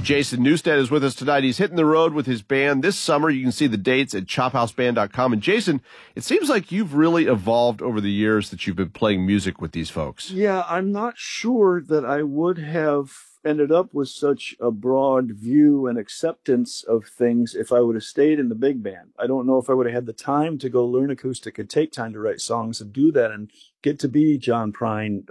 Jason Newsted is with us tonight. He's hitting the road with his band this summer. You can see the dates at chophouseband.com. And Jason, it seems like you've really evolved over the years that you've been playing music with these folks. Yeah, I'm not sure that I would have ended up with such a broad view and acceptance of things if I would have stayed in the big band. I don't know if I would have had the time to go learn acoustic and take time to write songs and do that and get to be John Prine,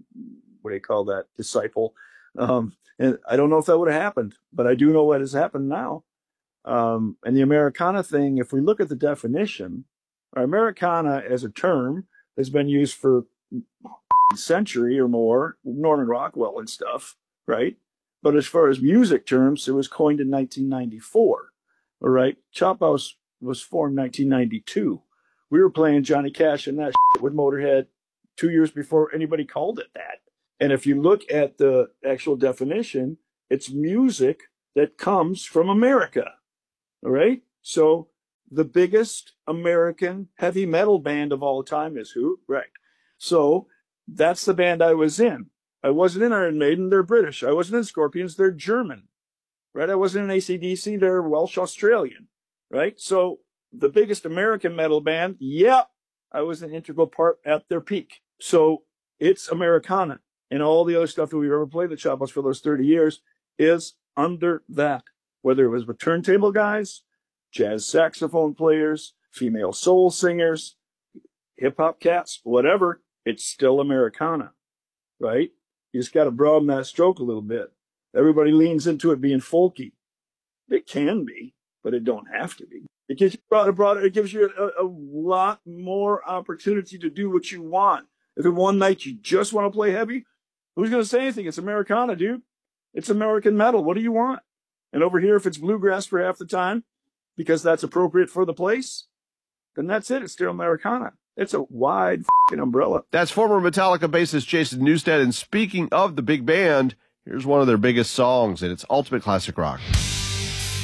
disciple. And I don't know if that would have happened, but I do know what has happened now. And the Americana thing, if we look at the definition, Americana as a term has been used for a century or more, Norman Rockwell and stuff, right? But as far as music terms, it was coined in 1994, all right? Chop House was formed 1992. We were playing Johnny Cash and that with Motorhead 2 years before anybody called it that. And if you look at the actual definition, it's music that comes from America, all right? So the biggest American heavy metal band of all time is who? Right. So that's the band I was in. I wasn't in Iron Maiden, they're British. I wasn't in Scorpions, they're German, right? I wasn't in AC/DC, they're Welsh Australian, right? So the biggest American metal band, I was an integral part at their peak. So it's Americana. And all the other stuff that we've ever played at Chop House for those 30 years is under that. Whether it was with turntable guys, jazz saxophone players, female soul singers, hip-hop cats, whatever, it's still Americana, right? You just got to broaden that stroke a little bit. Everybody leans into it being folky. It can be, but it don't have to be. It gives you a lot more opportunity to do what you want. If in one night you just want to play heavy, who's going to say anything? It's Americana, dude. It's American metal. What do you want? And over here, if it's bluegrass for half the time, because that's appropriate for the place, then that's it. It's still Americana. It's a wide f***ing umbrella. That's former Metallica bassist Jason Newsted. And speaking of the big band, here's one of their biggest songs, and it's ultimate classic rock.